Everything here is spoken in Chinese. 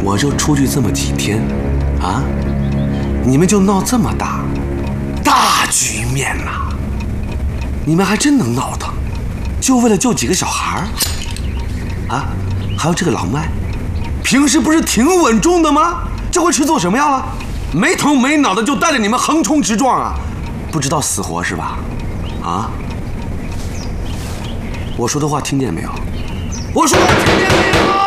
我就出去这么几天，啊，你们就闹这么大局面呐！你们还真能闹腾，就为了救几个小孩儿，啊，还有这个老麦，平时不是挺稳重的吗？这回吃错什么药了？没头没脑的就带着你们横冲直撞啊！不知道死活是吧？啊！我说的话听见没有？我说的听见没有？